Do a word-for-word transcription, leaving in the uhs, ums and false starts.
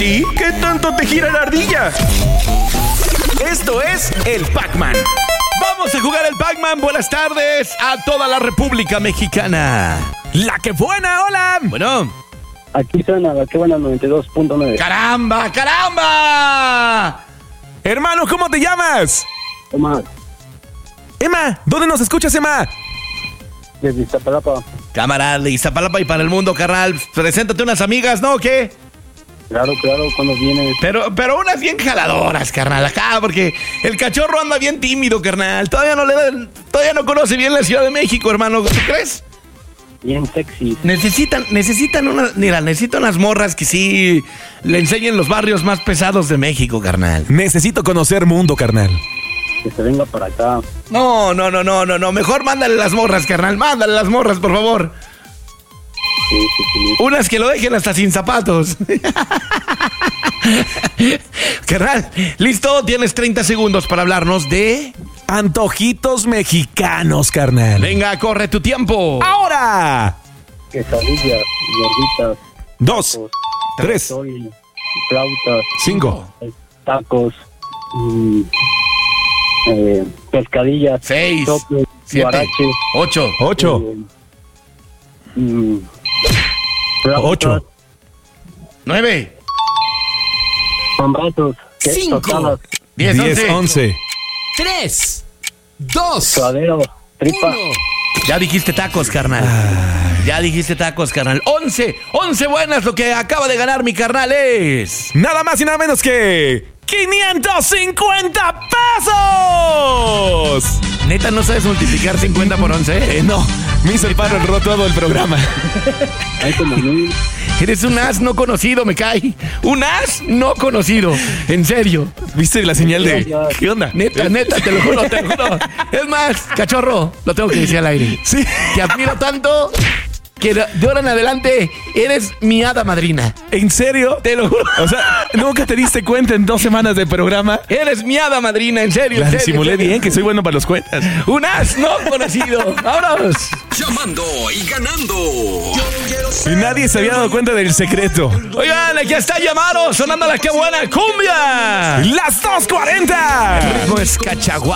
¿Y qué tanto te gira la ardilla? Esto es el Pac-Man. Vamos a jugar el Pac-Man. Buenas tardes a toda la República Mexicana. La que buena, hola. Bueno. Aquí suena la que buena noventa y dos punto nueve. ¡Caramba, caramba! Hermano, ¿cómo te llamas? Omar, Emma, ¿dónde nos escuchas, Emma? desde Iztapalapa. Cámara de Iztapalapa y para el mundo, carnal. Preséntate unas amigas, ¿no? ¿O qué? Claro, claro, cuando vienes. Pero, pero unas bien jaladoras, carnal, acá, porque el cachorro anda bien tímido, carnal. Todavía no le da, todavía no conoce bien la Ciudad de México, hermano. ¿Tú crees? Bien sexy. Necesitan, necesitan unas, mira, necesitan unas morras que sí le enseñen los barrios más pesados de México, carnal. Necesito conocer mundo, carnal. Que se venga para acá. No, no, no, no, no, no. Mejor mándale las morras, carnal. Mándale las morras, por favor. Sí, sí, sí. Unas que lo dejen hasta sin zapatos. Carnal, ¿listo? Tienes treinta segundos para hablarnos de... Antojitos mexicanos, carnal. Venga, corre tu tiempo. ¡Ahora! Quesadillas, gorditas, Dos, tacos, tres, soy, flautas, cinco, tacos, mm, eh, pescadillas, Seis, sopes, siete, guaraches, ocho, ocho, eh, mm, flautas, ocho, nueve, pambazos, que- Cinco. tostadas, diez, diez, once. once. Tres, dos, suadero, tripa. uno. Ya dijiste tacos, carnal. Ya dijiste tacos, carnal. Once, once buenas. Lo que acaba de ganar mi carnal es... Nada más y nada menos que... ¡quinientos cincuenta pesos! ¿Neta no sabes multiplicar cincuenta por once? Eh, no, me hizo el paro el roto todo el programa. Hay como mil. Eres un as no conocido, me cae. Un as no conocido. En serio. ¿Viste la señal de... Gracias. ¿Qué onda? Neta, neta, te lo juro, te lo juro. Es más, cachorro, lo tengo que decir al aire. Sí. Te admiro tanto que de de ahora en adelante eres mi hada madrina. ¿En serio? Te lo juro. O sea, ¿nunca te diste cuenta en dos semanas de programa? Eres mi hada madrina, en serio. La en serio, disimulé en serio. bien, que soy bueno para los cuentas. Un as no conocido. ¡Vámonos! Llamando y ganando. Y nadie se había dado cuenta del secreto. Oigan, aquí está llamado, sonando la que buena cumbia. ¡Las dos cuarenta! No es cachagua.